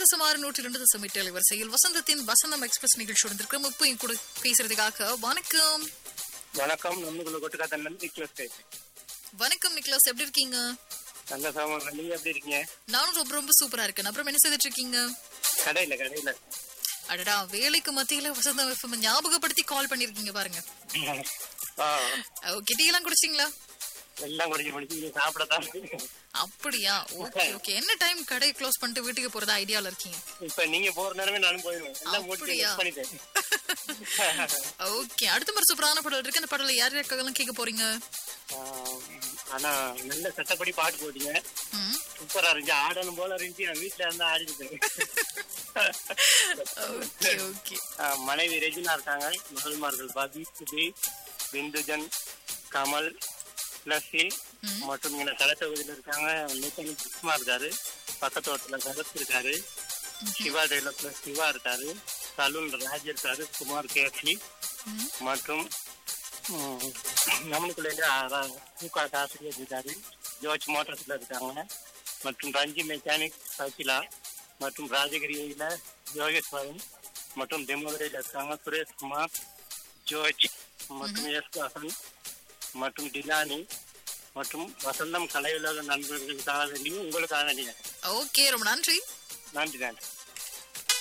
101.6 102.8 வரிசையில் வசந்தத்தின் வசந்தம் எக்ஸ்பிரஸ் நிகழ்ச்சி வந்திருக்கிறோம். இப்போ என் கூட பேசுறதுக்காக வணக்கம். வணக்கம். நம்மளுக்குள்ள கொட்டுக்காத்தன் நிக்லஸ் பேசுறேன். வணக்கம் நிக்லஸ், எப்படி இருக்கீங்க? நல்ல சாமான். நீங்க எப்படி இருக்கீங்க? நானும் ரொம்ப ரொம்ப சூப்பரா இருக்கேன். அப்புறம் என்ன செய்துட்டு இருக்கீங்க? கடையில அடடா, வேலைக்கு மத்தியில வசந்தம் எஃப்எம் ஞாபகப்படுத்தி கால் பண்ணிருக்கீங்க பாருங்க. ஓகே, டீ எல்லாம் குடிச்சிங்களா? எல்லாம் குடிச்சு சாப்பிடத்தான். அப்படியா? Okay okay. என்ன டைம் கடை க்ளோஸ் பண்ணிட்டு வீட்டுக்கு போறதா ஐடியால இருக்கீங்க? இப்ப நீங்க போற நேரமே நானும் போயிடுவேன். எல்லாம் பண்ணிட்டேன். ஓகே, அடுத்த மாதிரி சூப்பரான பாடல் இருக்கு. அந்த பாடல யார் யாருக்கெல்லாம் கேட்க போறீங்க? ஆனா நல்ல சட்டப்படி பாட்டு போட்டீங்க, சூப்பரா இருந்துச்சு. ஆடணும் போல இருந்துச்சு. நான் வீட்டுல இருந்தா ஆடிட்டு. மனைவி ரெஜினா இருக்காங்க. மகள்மார்கள் பபி, சுபி, பிந்துஜன், கமல், லசி மற்றும் இங்க கலை தொகுதியில இருக்காங்க. சுஷ்மா இருக்காரு, பக்கத்தோட்டத்துல சரத் இருக்காரு, சிவா டெய்லர்ல சிவா இருக்காரு, சலூன் ராஜ் இருக்காரு, குமார் கேசி மற்றும் நம்மளுக்குள்ள ஆசிரியர் இருக்காரு, ஜோர்ஜ் மோட்டர்ஸ்ல இருக்காங்க மற்றும் ரஞ்சி மெக்கானிக் சசிலா மற்றும் ராஜகிரியில யோகேஸ்வரன் மற்றும் தெமுதரையில இருக்காங்க சுரேஷ்குமார், ஜோர்ஜ் மற்றும் எஸ் ஹசன் மற்றும் டிலானி மற்றும் வசந்தம் கலையுலக நண்பர்களுக்காக வேண்டியும் உங்களுக்காக வேண்டிய. ஓகே, ரொம்ப நன்றி. நன்றி.